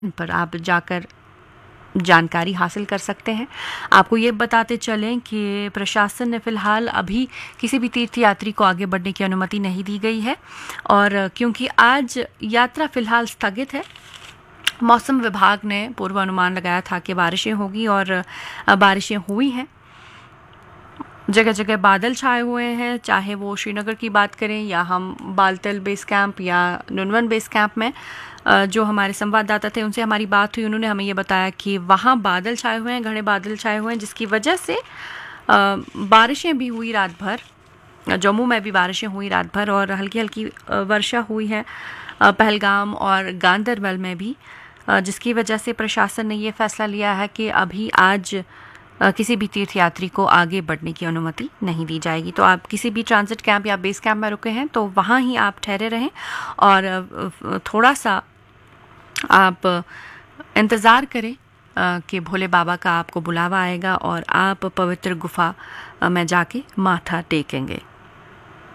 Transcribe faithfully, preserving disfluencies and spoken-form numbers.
पर आप जाकर जानकारी हासिल कर सकते हैं। आपको ये बताते चलें कि प्रशासन ने फ़िलहाल अभी किसी भी तीर्थयात्री को आगे बढ़ने की अनुमति नहीं दी गई है, और क्योंकि आज यात्रा फ़िलहाल स्थगित है, मौसम विभाग ने पूर्वानुमान लगाया था कि बारिशें होगी और बारिशें हुई हैं। जगह जगह बादल छाए हुए हैं, चाहे वो श्रीनगर की बात करें या हम बालतल बेस कैंप या नुनवन बेस कैंप में जो हमारे संवाददाता थे उनसे हमारी बात हुई, उन्होंने हमें ये बताया कि वहाँ बादल छाए हुए हैं, घने बादल छाए हुए हैं, जिसकी वजह से बारिशें भी हुई रात भर। जम्मू में भी बारिशें हुई रात भर और हल्की हल्की वर्षा हुई है पहलगाम और गांदरबल में भी, जिसकी वजह से प्रशासन ने ये फैसला लिया है कि अभी आज किसी भी तीर्थयात्री को आगे बढ़ने की अनुमति नहीं दी जाएगी। तो आप किसी भी ट्रांजिट कैंप या बेस कैंप में रुके हैं तो वहाँ ही आप ठहरे रहें और थोड़ा सा आप इंतज़ार करें कि भोले बाबा का आपको बुलावा आएगा और आप पवित्र गुफा में जाके माथा टेकेंगे।